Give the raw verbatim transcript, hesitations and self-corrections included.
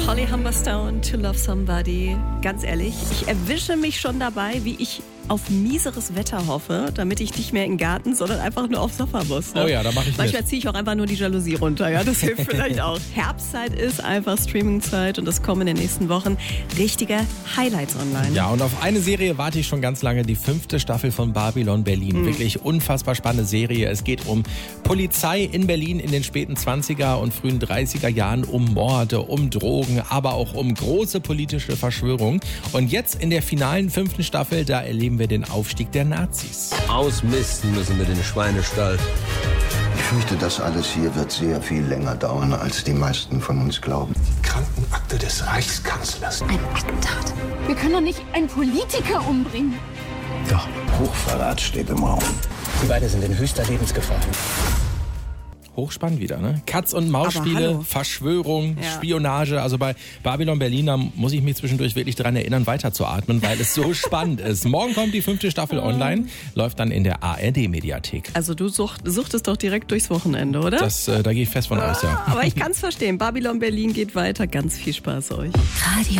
Holly Humberstone, To Love Somebody. Ganz ehrlich, ich erwische mich schon dabei, wie ich auf mieseres Wetter hoffe, damit ich nicht mehr in den Garten, sondern einfach nur aufs Sofa muss. Ne? Oh ja, da mache ich Manchmal mit. ziehe ich auch einfach nur die Jalousie runter. Ja, das hilft vielleicht auch. Herbstzeit ist einfach Streamingzeit und es kommen in den nächsten Wochen richtige Highlights online. Ja, und auf eine Serie warte ich schon ganz lange, die fünfte Staffel von Babylon Berlin. Mhm. Wirklich unfassbar spannende Serie. Es geht um Polizei in Berlin in den späten zwanziger und frühen dreißiger Jahren, um Morde, um Drogen, aber auch um große politische Verschwörungen. Und jetzt in der finalen fünften Staffel, da erleben wir den Aufstieg der Nazis. Ausmisten müssen wir den Schweinestall. Ich fürchte, das alles hier wird sehr viel länger dauern, als die meisten von uns glauben. Die Krankenakte des Reichskanzlers. Ein Attentat. Wir können doch nicht einen Politiker umbringen. Doch, Hochverrat steht im Raum. Sie beide sind in höchster Lebensgefahr. Hochspannend wieder, ne? Katz-und-Maus-Spiele, Verschwörung, Ja. Spionage. Also bei Babylon Berlin, da muss ich mich zwischendurch wirklich daran erinnern, weiterzuatmen, weil es so spannend ist. Morgen kommt die fünfte Staffel online, läuft dann in der A R D-Mediathek. Also du sucht, suchtest doch direkt durchs Wochenende, oder? Das, äh, da gehe ich fest von aus, ja. Aber ich kann es verstehen. Babylon Berlin geht weiter. Ganz viel Spaß euch. Radio